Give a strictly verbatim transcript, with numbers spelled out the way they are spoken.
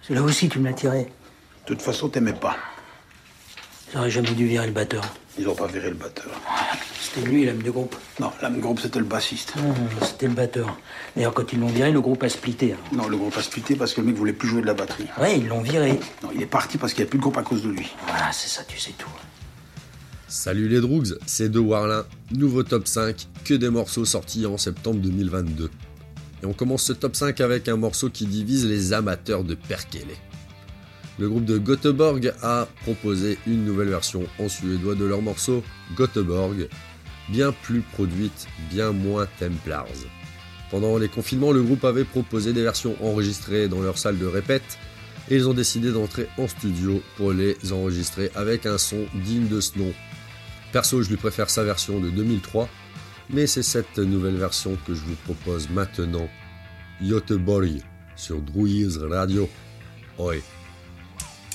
C'est là aussi tu me l'as tiré. De toute façon, t'aimais pas. J'aurais jamais dû virer le batteur. Ils ont pas viré le batteur. C'était lui, l'âme du groupe. Non, l'âme du groupe, c'était le bassiste. Mmh, c'était le batteur. D'ailleurs, quand ils l'ont viré, le groupe a splitté. Hein. Non, le groupe a splitté parce que le mec voulait plus jouer de la batterie. Ouais, ils l'ont viré. Non, il est parti parce qu'il n'y a plus de groupe à cause de lui. Voilà, c'est ça, tu sais tout. Salut les Droogs, c'est De Warlin, nouveau top cinq, que des morceaux sortis en septembre deux mille vingt-deux. Et on commence ce top cinq avec un morceau qui divise les amateurs de Perkele. Le groupe de Göteborg a proposé une nouvelle version en suédois de leur morceau Göteborg, bien plus produite, bien moins Templars. Pendant les confinements, le groupe avait proposé des versions enregistrées dans leur salle de répète et ils ont décidé d'entrer en studio pour les enregistrer avec un son digne de ce nom. Perso, je lui préfère sa version de deux mille trois, mais c'est cette nouvelle version que je vous propose maintenant. Göteborg sur Druids Radio. Oi.